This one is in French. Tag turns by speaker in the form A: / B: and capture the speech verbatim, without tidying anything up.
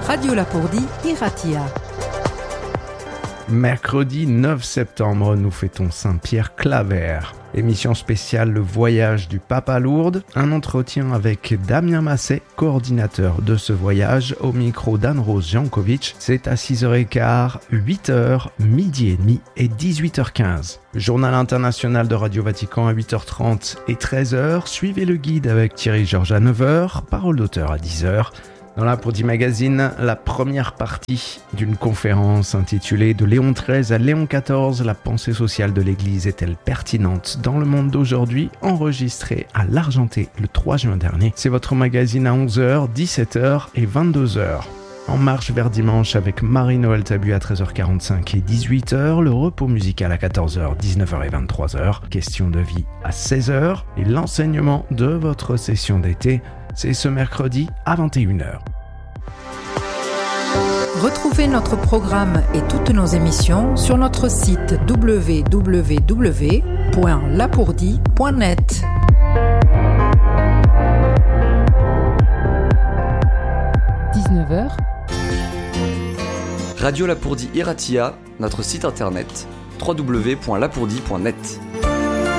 A: Radio Lapourdie, Iratia.
B: Mercredi neuf septembre, nous fêtons Saint-Pierre Claver. Émission spéciale Le Voyage du Pape à Lourdes. Un entretien avec Damien Masset, coordinateur de ce voyage, au micro d'Anne-Rose Jankovic. C'est à six heures quinze, huit heures, midi et demi et dix-huit heures quinze. Journal international de Radio Vatican à huit heures trente et treize heures. Suivez le guide avec Thierry Georges à neuf heures. Parole d'auteur à dix heures. Dans Lapourdie Magazine, la première partie d'une conférence intitulée « De Léon treize à Léon quatorze, la pensée sociale de l'Église est-elle pertinente dans le monde d'aujourd'hui ?» enregistrée à l'Argenté le trois juin dernier. C'est votre magazine à onze heures, dix-sept heures et vingt-deux heures. En marche vers dimanche avec Marie-Noël Tabu à treize heures quarante-cinq et dix-huit heures, le repos musical à quatorze heures, dix-neuf heures et vingt-trois heures, question de vie à seize heures et l'enseignement de votre session d'été, c'est ce mercredi à vingt et une heures.
A: Retrouvez notre programme et toutes nos émissions sur notre site w w w point lapourdie point net.
C: dix-neuf heures.
D: Radio Lapourdie Iratia, notre site internet w w w point lapourdie point net.